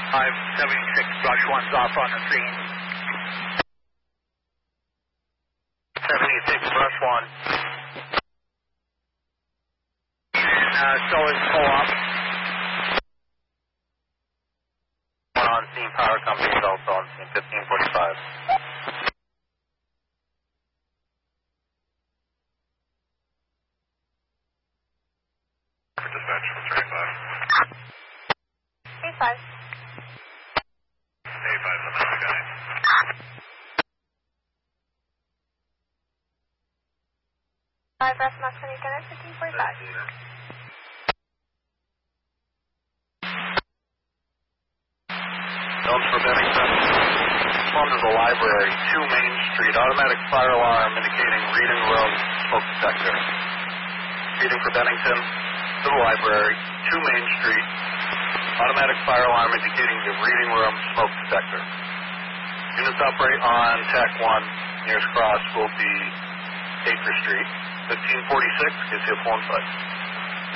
576 brush one's off on the scene. 76 brush one. And so is pull-up. One on scene, power company is also on scene, 1545. For dispatch from 35. 35. 85's another guy. 5 Rasmus, can you connect 1545? Notes for Bennington. This one is a library, 2 Main Street. Automatic fire alarm indicating reading room smoke detector. Reading for Bennington to the library, 2 Main Street. Automatic fire alarm indicating the reading room smoke detector. Units operate on TAC 1. Nearest cross will be Acre Street. 1546 gives you a full insight.